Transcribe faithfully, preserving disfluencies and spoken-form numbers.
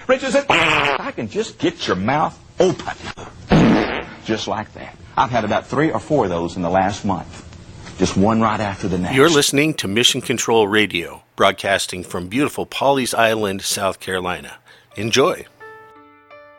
Richard said, I can just get your mouth open. Just like that. I've had about three or four of those in the last month. Just one right after the next. You're listening to Mission Control Radio, broadcasting from beautiful Pawleys Island, South Carolina. Enjoy.